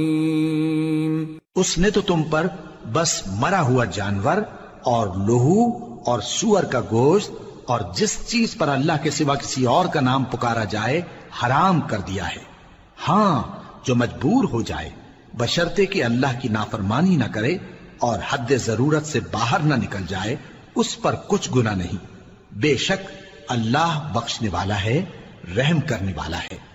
उसने तो तुम पर बस मरा हुआ जानवर और लोहू और सूअर का गोश्त और जिस चीज पर अल्लाह के सिवा किसी और का नाम पुकारा जाए हराम कर दिया है। हाँ, जो मजबूर हो जाए बशर्ते कि अल्लाह की नाफरमानी न करे और हद जरूरत से बाहर न निकल जाए, उस पर कुछ गुनाह नहीं। बेशक अल्लाह बख्शने वाला है, रहम करने वाला है।